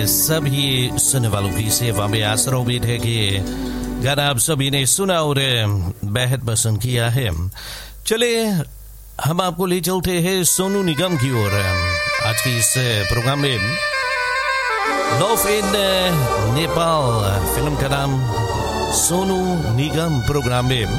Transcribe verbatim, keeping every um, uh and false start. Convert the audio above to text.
सभी सुनने वालों की सेवा में आसरा उम्मीद है कि गाना आप सभी ने सुना और बेहद पसंद किया है। चले हम आपको ले चलते हैं सोनू निगम की ओर। आज की इस प्रोग्राम में लव इन नेपाल फिल्म का नाम सोनू निगम प्रोग्राम में